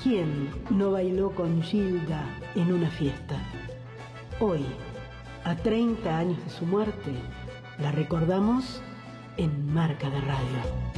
¿Quién no bailó con Gilda en una fiesta? Hoy, a 30 años de su muerte, la recordamos en Marca de Radio.